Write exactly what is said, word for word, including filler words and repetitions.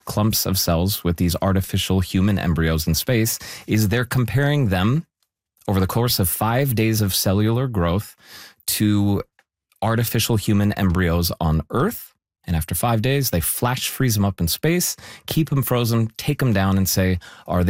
clumps of cells with these artificial human embryos in space is they're comparing them over the course of five days of cellular growth to artificial human embryos on Earth. And after five days, they flash freeze them up in space, keep them frozen, take them down and say, are they